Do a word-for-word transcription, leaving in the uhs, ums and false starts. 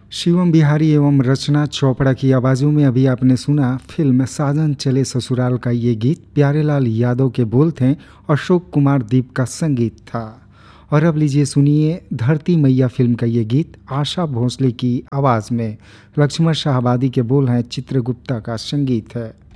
शिवम बिहारी एवं रचना चोपड़ा की आवाज़ों में अभी आपने सुना फिल्म साजन चले ससुराल का ये गीत। प्यारेलाल यादव के बोल थे, अशोक कुमार दीप का संगीत था। और अब लीजिए सुनिए धरती मैया फिल्म का ये गीत आशा भोसले की आवाज़ में। लक्ष्मण शाहबादी के बोल हैं, चित्रगुप्ता का संगीत है।